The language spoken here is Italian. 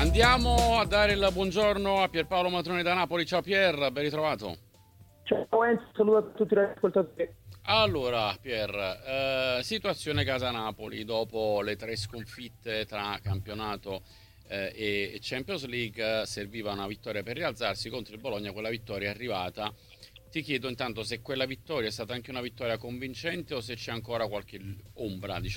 Andiamo a dare il buongiorno a Pierpaolo Matrone da Napoli. Ciao Pier, ben ritrovato. Ciao Enzo, saluto a tutti gli ascoltatori. Allora, Pier, situazione Casa Napoli dopo le tre sconfitte tra campionato e Champions League, serviva una vittoria per rialzarsi contro il Bologna, quella vittoria è arrivata. Ti chiedo intanto se quella vittoria è stata anche una vittoria convincente o se c'è ancora qualche ombra, diciamo,